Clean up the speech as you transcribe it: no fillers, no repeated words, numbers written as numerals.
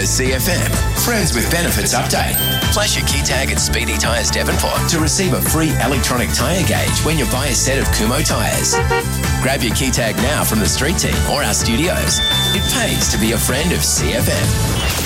CFM Friends with Benefits update. Flash your key tag at Speedy Tyres Devonport to receive a free electronic tyre gauge when you buy a set of Kumho tyres. Grab your key tag now from the street team or our studios. It pays to be a friend of CFM.